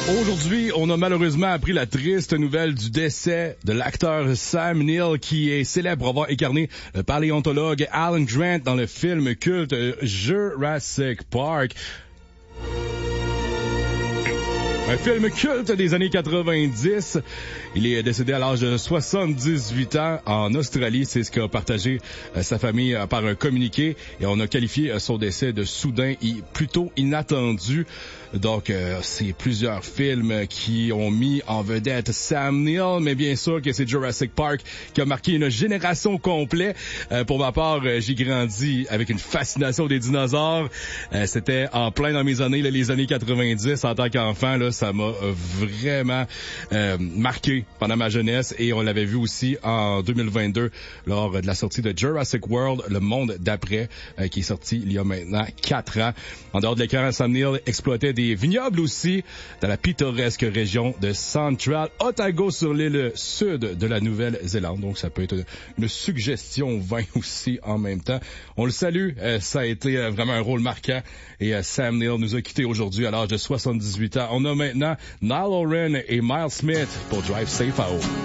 Aujourd'hui, on a malheureusement appris la triste nouvelle du décès de l'acteur Sam Neill, qui est célèbre pour avoir incarné le paléontologue Alan Grant dans le film culte Jurassic Park. Un film culte des années 90. Il est décédé à l'âge de 78 ans en Australie. C'est ce qu'a partagé sa famille par un communiqué. Et on a qualifié son décès de soudain et plutôt inattendu. Donc, c'est plusieurs films qui ont mis en vedette Sam Neill, mais bien sûr que c'est Jurassic Park qui a marqué une génération complète. Pour ma part, j'ai grandi avec une fascination des dinosaures. C'était en plein dans mes années, les années 90. En tant qu'enfant, là, ça m'a vraiment marqué pendant ma jeunesse. Et on l'avait vu aussi en 2022 lors de la sortie de Jurassic World, le monde d'après, qui est sorti il y a maintenant 4 ans. En dehors de l'écran, Sam Neill exploitait des vignobles aussi dans la pittoresque région de Central Otago sur l'île sud de la Nouvelle-Zélande. Donc ça peut être une suggestion vin aussi en même temps. On le salue, ça a été vraiment un rôle marquant et Sam Neill nous a quittés aujourd'hui à l'âge de 78 ans. On a maintenant Niall Horan et Miles Smith pour Drive Safe à Home.